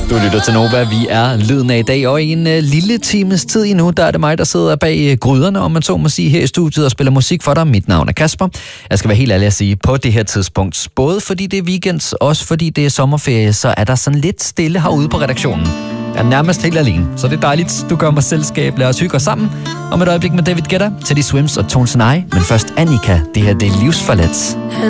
Du lytter til Nova, vi er lyden af i dag, og i en lille times tid endnu, der er det mig, der sidder bag gryderne, om man så må sige, her i studiet og spiller musik for dig. Mit navn er Kasper. Jeg skal være helt ærlig at sige, på det her tidspunkt, både fordi det er weekend, også fordi det er sommerferie, så er der sådan lidt stille herude på redaktionen. Jeg er nærmest helt alene, så det er dejligt. Du gør mig selskab, lad os hygge os sammen. Om et øjeblik med David Guetta, Teddy Swims og Tones and I, men først Annika, det her det er livsforladt.